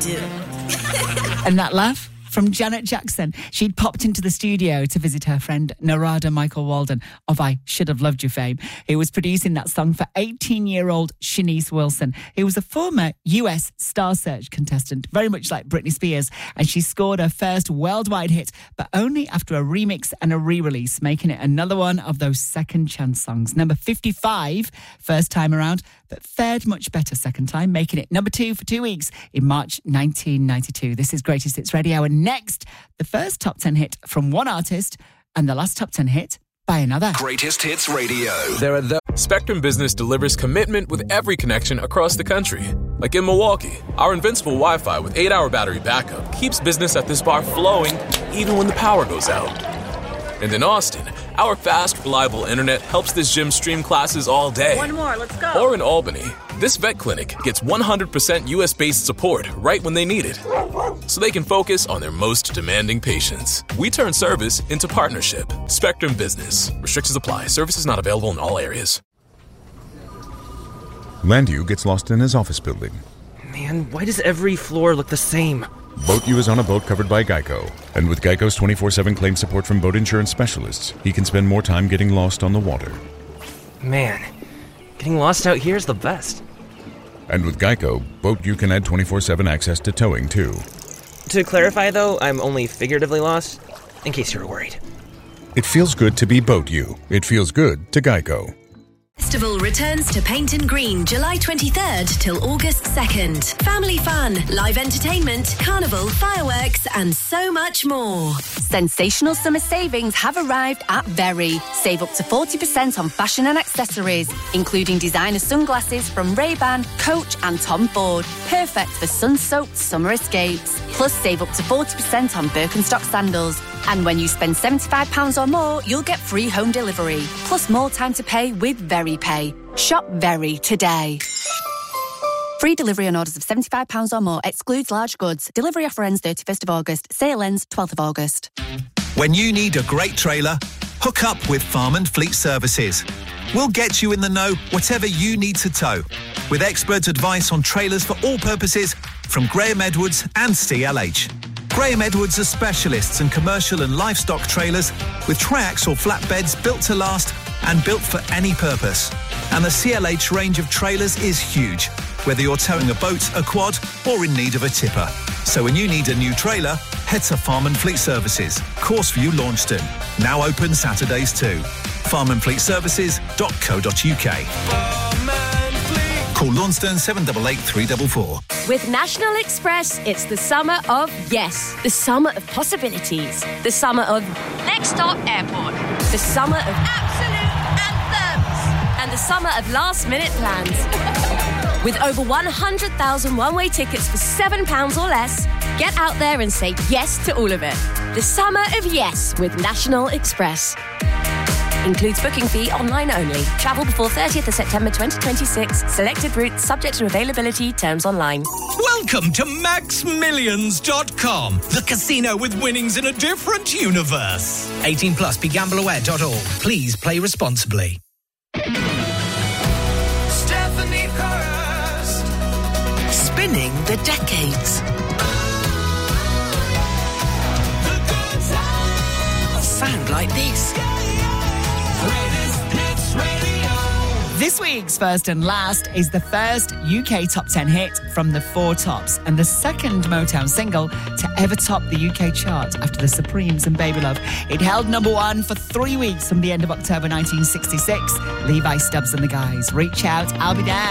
do. And that laugh from Janet Jackson. She'd popped into the studio to visit her friend Narada Michael Walden of I Should Have Loved You fame, who was producing that song for 18-year-old Shanice Wilson, who was a former US Star Search contestant, very much like Britney Spears, and she scored her first worldwide hit, but only after a remix and a re-release, making it another one of those second chance songs. Number 55, first time around, but fared much better second time, making it number 2 for 2 weeks in March 1992. This is Greatest Hits Radio, and next, the first top 10 hit from one artist and the last top 10 hit by another. Greatest Hits Radio. Spectrum Business delivers commitment with every connection across the country. Like in Milwaukee, our invincible Wi-Fi with 8-hour battery backup keeps business at this bar flowing even when the power goes out. And in Austin, our fast, reliable internet helps this gym stream classes all day. One more, let's go. Or in Albany, this vet clinic gets 100% US-based support right when they need it, so they can focus on their most demanding patients. We turn service into partnership. Spectrum Business. Restrictions apply. Services not available in all areas. Landu gets lost in his office building. Man, why does every floor look the same? BoatU is on a boat covered by Geico. And with Geico's 24/7 claim support from boat insurance specialists, he can spend more time getting lost on the water. Man, getting lost out here is the best. And with Geico, BoatU can add 24/7 access to towing, too. To clarify, though, I'm only figuratively lost, in case you were worried. It feels good to be BoatU. It feels good to Geico. Festival returns to Paynton Green July 23rd till August 2nd. Family fun, live entertainment, carnival, fireworks and so much more. Sensational summer savings have arrived at Very. Save up to 40% on fashion and accessories, including designer sunglasses from Ray-Ban, Coach and Tom Ford. Perfect for sun-soaked summer escapes. Plus save up to 40% on Birkenstock sandals. And when you spend £75 or more, you'll get free home delivery. Plus more time to pay with Very Pay. Shop Very today. Free delivery on orders of £75 or more. Excludes large goods. Delivery offer ends 31st of August. Sale ends 12th of August. When you need a great trailer, hook up with Farm and Fleet Services. We'll get you in the know whatever you need to tow. With expert advice on trailers for all purposes from Graham Edwards and CLH. Graham Edwards are specialists in commercial and livestock trailers with tracks or flatbeds built to last and built for any purpose. And the CLH range of trailers is huge, whether you're towing a boat, a quad, or in need of a tipper. So when you need a new trailer, head to Farm and Fleet Services, Courseview, Launceston. Now open Saturdays too. farmandfleetservices.co.uk. Call Launceston 788 344. With National Express, it's the summer of yes. The summer of possibilities. The summer of next stop airport. The summer of absolute anthems. And the summer of last-minute plans. With over 100,000 one-way tickets for £7 or less, get out there and say yes to all of it. The summer of yes with National Express. Includes booking fee online only. Travel before 30th of September 2026. Selected routes subject to availability. Terms online. Welcome to MaxMillions.com, the casino with winnings in a different universe. 18 plus, begambleaware.org. Please play responsibly. Stephanie Curst. Spinning the decades. The good times. Sound like this. This week's first and last is the first UK top 10 hit from the Four Tops and the second Motown single to ever top the UK chart after the Supremes and Baby Love. It held number 1 for 3 weeks from the end of October 1966. Levi Stubbs and the Guys. Reach out, I'll be there.